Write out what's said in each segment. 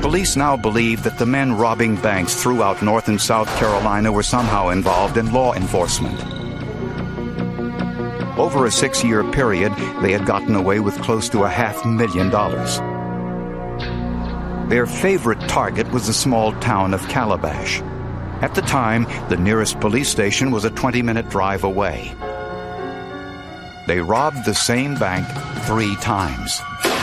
Police now believe that the men robbing banks throughout North and South Carolina were somehow involved in law enforcement. Over a 6-year period, they had gotten away with close to $500,000. Their favorite target was the small town of Calabash. At the time, the nearest police station was a 20-minute drive away. They robbed the same bank 3 times.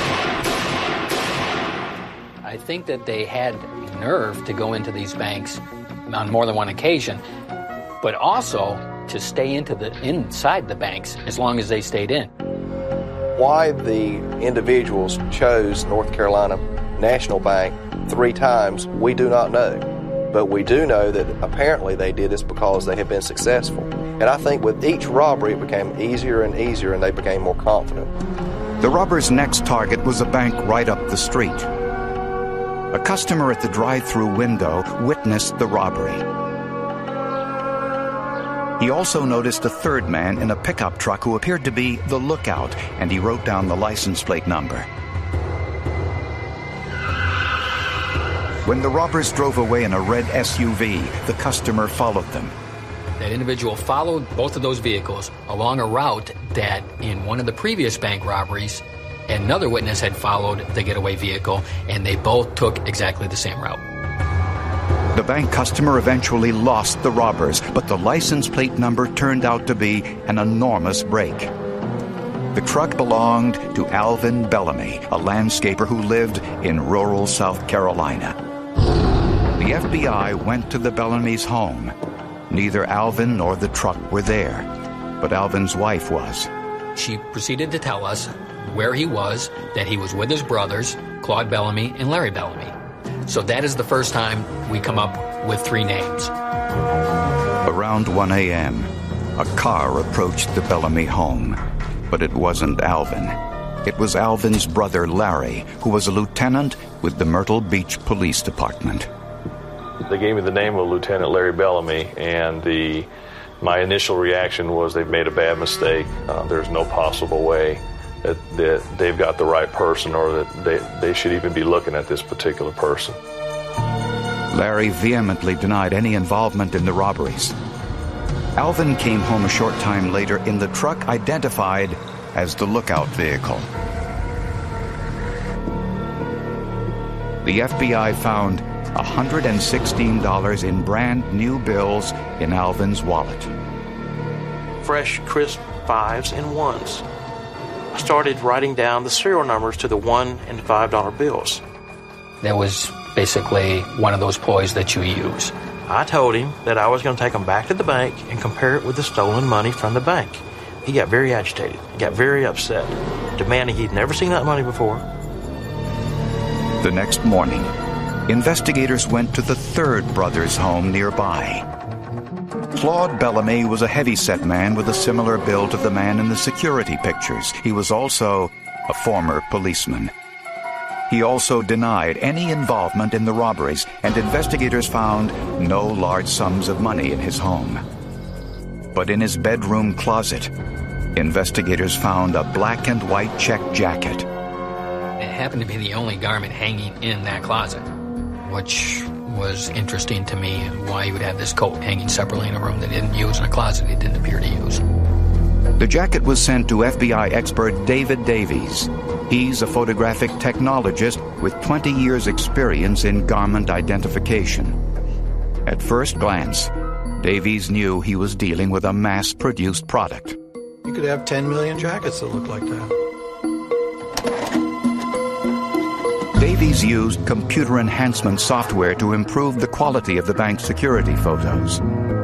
I think that they had nerve to go into these banks on more than one occasion, but also to stay inside the banks as long as they stayed in. Why the individuals chose North Carolina National Bank 3 times, we do not know. But we do know that apparently they did this because they have been successful. And I think with each robbery, it became easier and easier, and they became more confident. The robbers' next target was a bank right up the street. A customer at the drive-through window witnessed the robbery. He also noticed a third man in a pickup truck who appeared to be the lookout, and he wrote down the license plate number. When the robbers drove away in a red SUV, the customer followed them. That individual followed both of those vehicles along a route that in one of the previous bank robberies, another witness had followed the getaway vehicle, and they both took exactly the same route. The bank customer eventually lost the robbers, but the license plate number turned out to be an enormous break. The truck belonged to Alvin Bellamy, a landscaper who lived in rural South Carolina. The FBI went to the Bellamy's home. Neither Alvin nor the truck were there, but Alvin's wife was. She proceeded to tell us where he was, that he was with his brothers, Claude Bellamy and Larry Bellamy. So that is the first time we come up with 3 names. Around 1 a.m., a car approached the Bellamy home, but it wasn't Alvin. It was Alvin's brother, Larry, who was a lieutenant with the Myrtle Beach Police Department. They gave me the name of Lieutenant Larry Bellamy, and my initial reaction was they've made a bad mistake. There's no possible way that they've got the right person, or that they should even be looking at this particular person. Larry vehemently denied any involvement in the robberies. Alvin came home a short time later in the truck identified as the lookout vehicle. The FBI found $116 in brand new bills in Alvin's wallet. Fresh, crisp 5s and 1s. I started writing down the serial numbers to the $1 and $5 bills. That was basically one of those ploys that you use. I told him that I was going to take them back to the bank and compare it with the stolen money from the bank. He got very agitated. He got very upset, demanding he'd never seen that money before. The next morning, investigators went to the third brother's home nearby. Claude Bellamy was a heavy-set man with a similar build to the man in the security pictures. He was also a former policeman. He also denied any involvement in the robberies, and investigators found no large sums of money in his home. But in his bedroom closet, investigators found a black and white check jacket. It happened to be the only garment hanging in that closet, which was interesting to me, why he would have this coat hanging separately in a room that he didn't use, in a closet he didn't appear to use. The jacket was sent to FBI expert David Davies. He's a photographic technologist with 20 years' experience in garment identification. At first glance, Davies knew he was dealing with a mass-produced product. You could have 10 million jackets that look like that. Davies used computer enhancement software to improve the quality of the bank's security photos.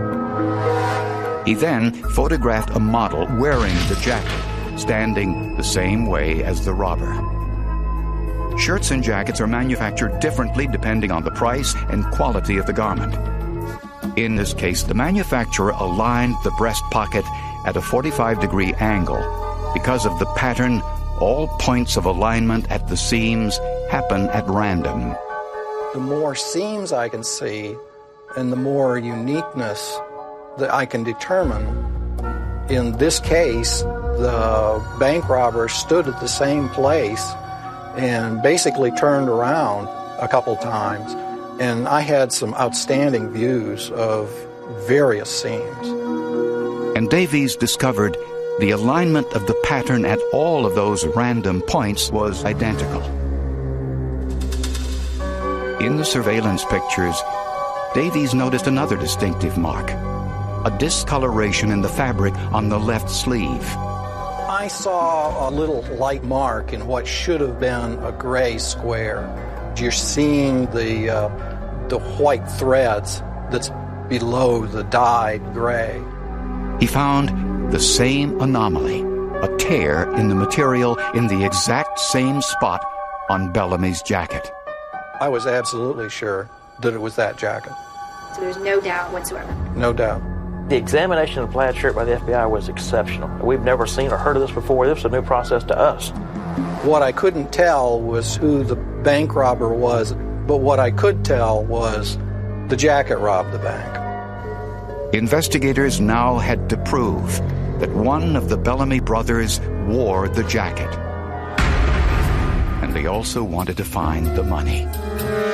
He then photographed a model wearing the jacket, standing the same way as the robber. Shirts and jackets are manufactured differently depending on the price and quality of the garment. In this case, the manufacturer aligned the breast pocket at a 45-degree angle. Because of the pattern, all points of alignment at the seams happen at random. The more seams I can see and the more uniqueness that I can determine. In this case, the bank robber stood at the same place and basically turned around a couple times, and I had some outstanding views of various seams. And Davies discovered the alignment of the pattern at all of those random points was identical. In the surveillance pictures, Davies noticed another distinctive mark, a discoloration in the fabric on the left sleeve. I saw a little light mark in what should have been a gray square. You're seeing the white threads that's below the dyed gray. He found the same anomaly, a tear in the material in the exact same spot on Bellamy's jacket. I was absolutely sure that it was that jacket. So there's no doubt whatsoever? No doubt. The examination of the plaid shirt by the FBI was exceptional. We've never seen or heard of this before. This was a new process to us. What I couldn't tell was who the bank robber was, but what I could tell was the jacket robbed the bank. Investigators now had to prove that one of the Bellamy brothers wore the jacket. And they also wanted to find the money.